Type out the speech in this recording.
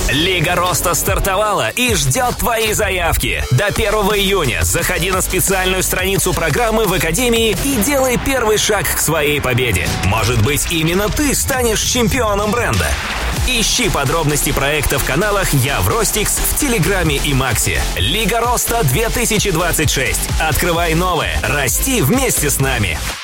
Лига Роста стартовала и ждет твои заявки. До 1 июня заходи на специальную страницу программы в Академии и делай первый шаг к своей победе. Может быть, именно ты станешь чемпионом бренда. Ищи подробности проекта в каналах «Я в Ростикс» в Телеграме и Максе. Лига Роста 2026. Открывай новое. Расти вместе с нами.